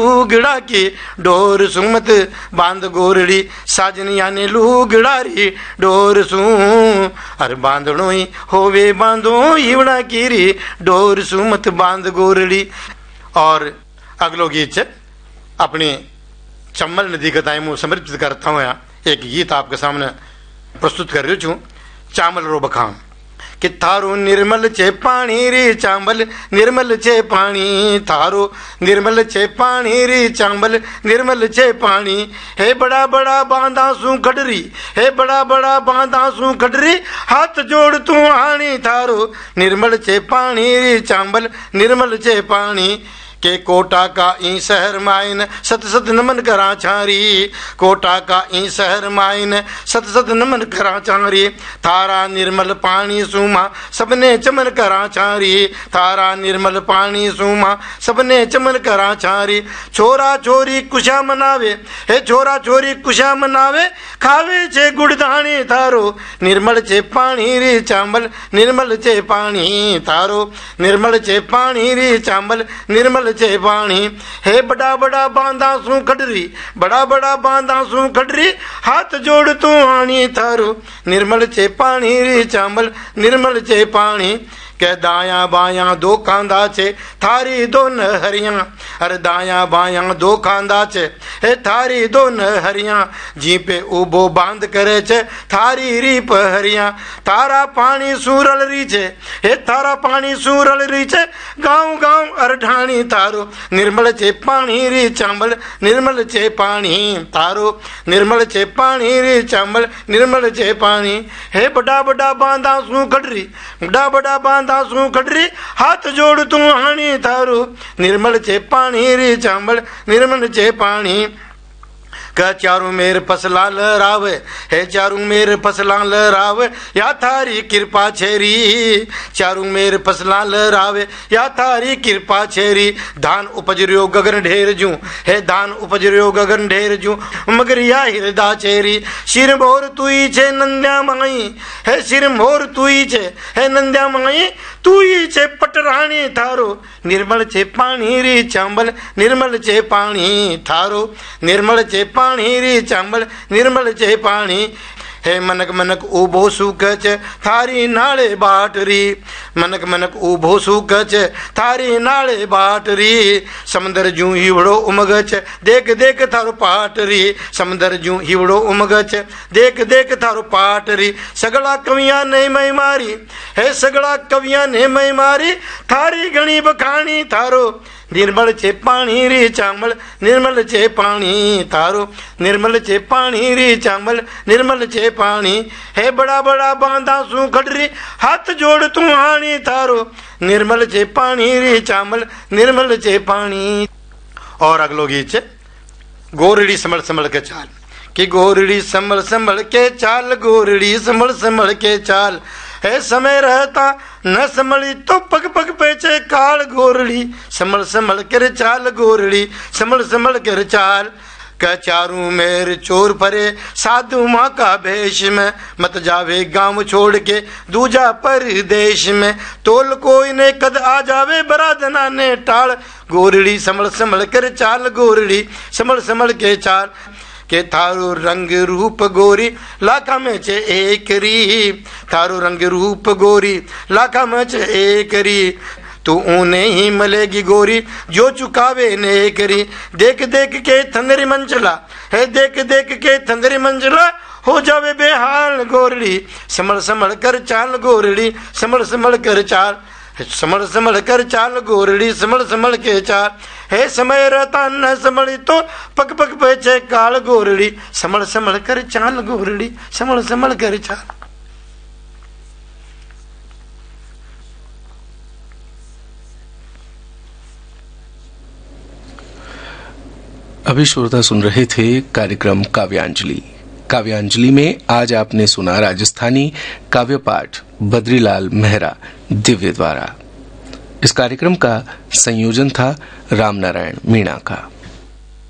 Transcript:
लूगड़ा की डोर सुमत बांध गोरड़ी साजनिया ने लूगड़ारी डोर सू अरे बांधणो ही होवे बांधो हिवड़ा की री डोर सुमत बांध गोरड़ी। और अगलो गीत अपनी चम्बल नदी कथाएं मुँह समर्पित करता हूँ। एक गीत आपके सामने प्रस्तुत कर रही छू। चांबल रो बखान कि थारो निर्मल छे पानी रे चांबल निर्मल छे पानी, थारो निर्मल छे पानी रे चांबल निर्मल छे पानी। हे बड़ा बड़ा बांधा सू खडरी, हे बड़ा बड़ा बांधा सू खडरी, हाथ जोड़ तू आनी थारो निर्मल छे पानी रे चांबल निर्मल छे पानी। के कोटा का ई शहर माइन सत सत नमन करा छारी, कोटा का ई शहर माइन सत सत नमन करा छारी। थारा निर्मल पानी सुमा सबने चमन करा छारी, थारा निर्मल पानी सुमा सबने चमन करा छारी। छोरा छोरी कुशा मनावे, हे छोरा छोरी कुशा मनावे, खावे छे गुड़दानी थारो निर्मल छे पानी रे चांबल निर्मल छे पानी, थारो निर्मल छे पानी रे चांबल निर्मल छे पानी। हे बड़ा बड़ा बांधा सू खडरी, बड़ा बड़ा बांधा सू खडरी, हाथ जोड़ तू आनी थारो निर्मल छे पानी रे चांबल निर्मल छे पानी। के दाया बाया दो खांदा छे थारी दो नहरियां, अरे दाया बाया दो खांदा छे हे थारी दो नहरियां। जी पे उबो बांध करे छे थारी री पहरियां, तारा पानी सूरल री छे हे थारा पानी सूरल री छे। गाँव गाँव अरठाणी थारो निर्मल छे पानी री चांबल निर्मल छे पानी, थारो निर्मल छे पानी री चांबल निर्मल छे पानी। हे बड़ा बड़ा बांधा सू खडरी, बड़ा बड़ा बांधा सू खडरी, हाथ जोड़ तू हाणी थारो निर्मल छे पानी री चांबल निर्मल छे पानी। का चारू मेर फसला लहरावे, हे चारू मेर फसला लहरावे, या थारी कृपा छेरी, चारू मेर फसला लहरावे या थारी कृपा छेरी। धान उपजरियो गगन ढेर जू, हे धान उपजरियो गगन ढेर जू, मगर या हृदा छेरी। सिर मोर तुई छे नंद्या माई, हे सिर मोर तुई छे हे नंद्या माई, तुई छे पटराणी थारो निर्मल छे पानी री चांबल निर्मल छे पानी, थारो निर्मल छे पानी री चांबल निर्मल छे पानी। हे मनक मनक उभो सुख छे थारी नाळे बाटरी, मनक मनक उभो सुख छे थारी नाळे बाटरी। समंदर जू हिवड़ो उमग छे देख देख थारो पाटरी, समंदर जू हिवड़ो उमग छे देख देख थारो पाटरी। सगळा कवियां ने मैं मारी, हे सगळा कवियां ने मैं मारी, थारी घणी बखाणी थारो निर्मल छे पानी री चांबल निर्मल छे पानी, थारो निर्मल छे पानी री चांबल निर्मल छे पानी। हे बड़ा बड़ा बांधा सू खडरी, हाथ जोड़ तू हाणी थारो निर्मल छे पानी री चांबल निर्मल छे पानी। और अगलो गीत है गोरड़ी संभल संभल के चाल, कि गोरड़ी संभल संभल के चाल, गोरड़ी संभल संभल के चाल। है समय रहता न संभली तो पग पग पेचे काल, गोरड़ी संभल संभल कर चाल, गोरड़ी संभल संभल कर चाल। का चारू मेर चोर परे साधु माँ का भेष में, मत जावे गांव छोड़ के दूजा परदेश में। तोल कोई ने कद आ जावे बरादना ने टाल, गोरड़ी संभल संभल कर चाल, गोरड़ी संभल संभल के चाल। के थारो रंग रूप गोरी लाखा में छे एकरी, थारो रंग रूप गोरी लाखा में छे एकरी। तू ऊने ही मलेगी गोरी जो चुकावे ने करी। देख देख के थंदरी मंचला, है देख देख के थंदरी मंचला, हो जावे बेहाल गोरड़ी संभल संभल कर चाल, गोरड़ी संभल संभल कर चाल। संभल संभल कर चाल, गोरड़ी संभल संभल के चाल। हे समय रहता न संभली तो पग पग पेचे काल, गोरड़ी संभल संभल कर चाल, गोरड़ी संभल संभल कर चाल। अभी श्रोता सुन रहे थे कार्यक्रम काव्यांजलि। काव्यांजलि में आज आपने सुना राजस्थानी काव्य पाठ बद्रीलाल मेहरा दिव्य द्वारा। इस कार्यक्रम का संयोजन था रामनारायण मीणा का।